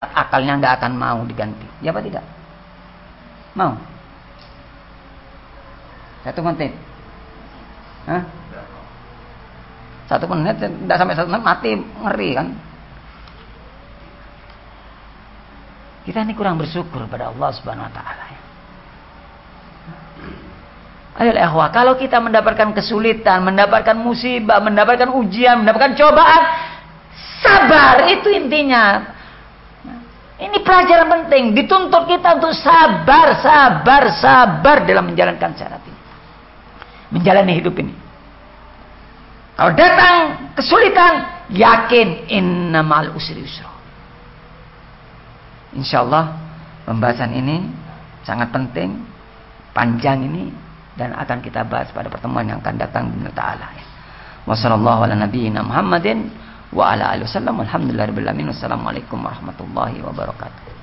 akalnya nggak akan mau diganti. Ya apa tidak? Mau? 1 menit? Hah? 1 menit, tidak sampai 1 menit mati, ngeri kan? Kita ini kurang bersyukur pada Allah Subhanahu Wa Taala. Ayo ikhwah, kalau kita mendapatkan kesulitan, mendapatkan musibah, mendapatkan ujian, mendapatkan cobaan, sabar, itu intinya. Ini pelajaran penting, dituntut kita untuk sabar dalam menjalankan syarat ini. Menjalani hidup ini. Kalau datang kesulitan, yakin innamal usri yusra. Insyaallah pembahasan ini sangat penting, panjang ini, dan akan kita bahas pada pertemuan yang akan datang bismillah taala. Wassallallahu ala nabiyyina Muhammadin wa ala alihi wasallam. Alhamdulillahirabbil alamin. Wassalamualaikum warahmatullahi wabarakatuh.